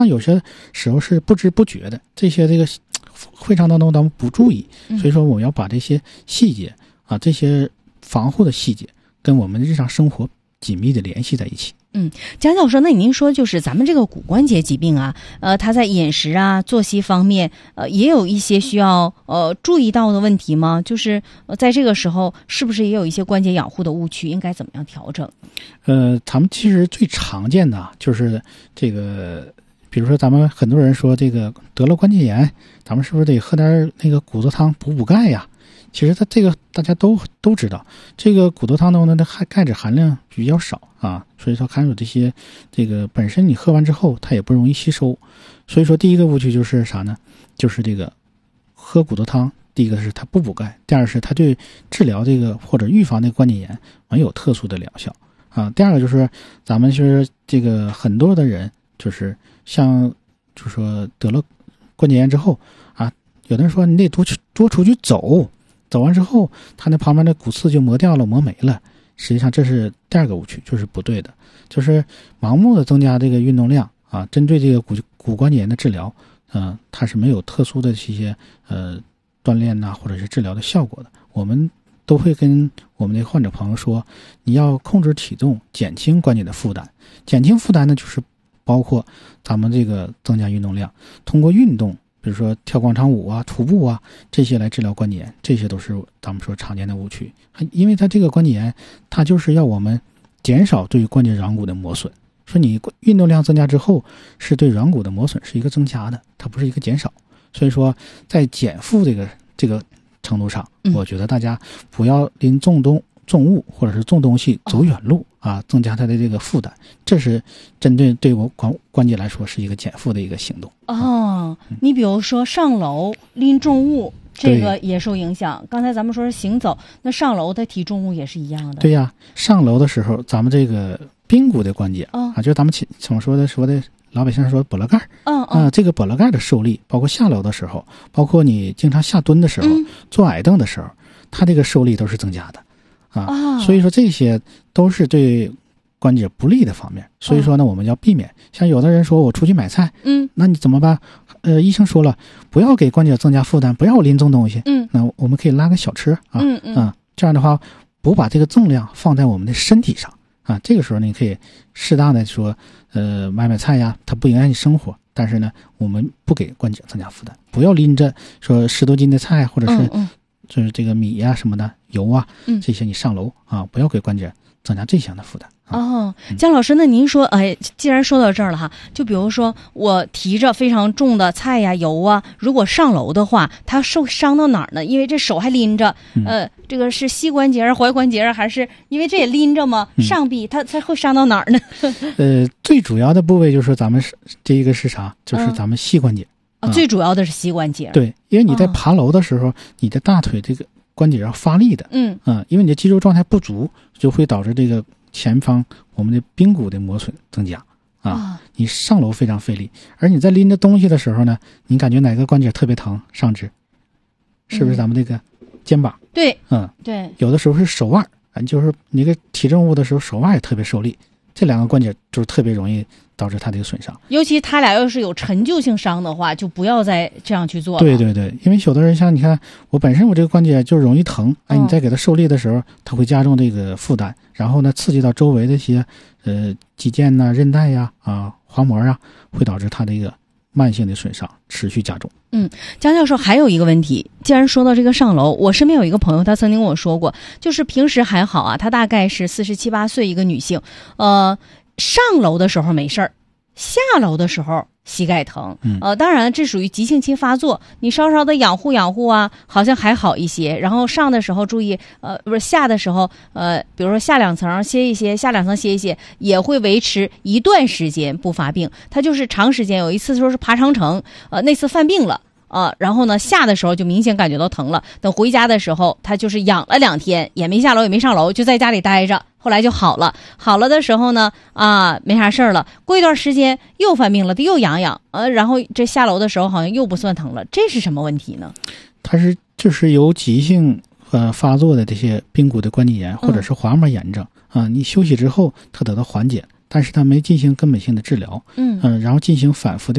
有些时候是不知不觉的，这些会场当中咱们不注意，所以说我们要把这些细节啊，这些防护的细节跟我们日常生活紧密的联系在一起。 蒋教授，那您说就是咱们这个骨关节疾病啊，它在饮食啊、作息方面，也有一些需要注意到的问题吗？就是在这个时候，是不是也有一些关节养护的误区，应该怎么样调整？ 咱们其实最常见的就是这个，比如说咱们很多人说这个得了关节炎，咱们是不是得喝点那个骨头汤补钙呀？其实它这个大家都知道，这个骨头汤中的钙质含量比较少啊，所以说含有这个本身你喝完之后它也不容易吸收，所以说第一个误区就是啥呢？就是这个喝骨头汤，第一个是它不补钙，第二是它对治疗这个或者预防这个关节炎没有特殊的疗效啊。第二个就是咱们是这个很多的人就是就是说得了关节炎之后啊，有的人说你得多出去走完之后，它那旁边的骨刺就磨掉了、磨没了。实际上这是第二个误区，就是不对的，就是盲目的增加这个运动量啊，针对这个骨关节炎的治疗，它是没有特殊的一些锻炼呐，或者是治疗的效果的。我们都会跟我们的患者朋友说，你要控制体重，减轻关节的负担。减轻负担呢，就是包括咱们这个增加运动量，通过运动。比如说跳广场舞啊、徒步啊，这些来治疗关节炎，这些都是咱们说常见的误区。因为它这个关节炎，它就是要我们减少对关节软骨的磨损。说你运动量增加之后，是对软骨的磨损是一个增加的，它不是一个减少。所以说，在减负这个程度上，我觉得大家不要拎重物或者是重东西走远路啊，增加它的这个负担，这是针对我关节来说是一个减负的一个行动。 你比如说上楼拎重物，这个也受影响。刚才咱们说是行走，那上楼的提重物也是一样的。 对呀，上楼的时候，咱们这个髌骨的关节就是咱们怎么说的老百姓说跛了盖这个跛了盖的受力，包括下楼的时候，包括你经常下蹲的时候，坐矮凳的时候，它这个受力都是增加的。所以说这些都是对关节不利的方面，所以说呢，我们要避免。像有的人说我出去买菜，那你怎么办？医生说了，不要给关节增加负担，不要拎重东西。那我们可以拉个小车这样的话，不把这个重量放在我们的身体上啊。这个时候呢，你可以适当的说，买菜呀，它不影响你生活，但是呢，我们不给关节增加负担，不要拎着说10多斤的菜或者是就是这个米呀什么的油啊，这些你上楼啊，不要给关节增加这项的负担。 姜老师，那您说，既然说到这儿了哈，就比如说我提着非常重的菜呀、油啊，如果上楼的话，它受伤到哪儿呢？因为这手还拎着，这个是膝关节、踝关节，还是因为这也拎着吗？上臂它会伤到哪儿呢？ 最主要的部位就是咱们这一个是啥？就是咱们膝关节。 最主要的是膝关节。 对，因为你在爬楼的时候，你的大腿这个关节要发力的。因为你的肌肉状态不足，就会导致这个前方我们的髌骨的磨损增加你上楼非常费力，而你在拎着东西的时候呢，你感觉哪个关节特别疼？上肢是不是咱们这个肩膀？ 对，对， 有的时候是手腕，就是你个提重物的时候，手腕也特别受力，这两个关节就是特别容易导致它的一个损伤。 尤其他俩要是有陈旧性伤的话，就不要再这样去做了。 对对对，因为有的人像你看，我本身我这个关节就容易疼，你再给它受力的时候，它会加重这个负担，然后呢刺激到周围的一些肌腱呐、韧带呀、滑膜啊，会导致它的一个慢性的损伤持续加重。 姜教授还有一个问题，既然说到这个上楼，我身边有一个朋友，他曾经跟我说过，就是平时还好啊，他大概是47、8岁一个女性，上楼的时候没事儿，下楼的时候膝盖疼。当然这属于急性期发作，你稍稍的养护养护啊，好像还好一些。然后上的时候注意，不是下的时候，比如说下2层歇一歇，下2层歇一歇，也会维持一段时间不发病。他就是长时间，有一次说是爬长城，那次犯病了。然后呢，下的时候就明显感觉到疼了。等回家的时候，他就是养了2天，也没下楼，也没上楼，就在家里待着。后来就好了。好了的时候呢，没啥事儿了。过一段时间又犯病了，又痒，然后这下楼的时候好像又不算疼了，这是什么问题呢？ 它就是由急性发作的这些髌骨的关节炎或者是滑膜炎症你休息之后它得到缓解，但是它没进行根本性的治疗，然后进行反复的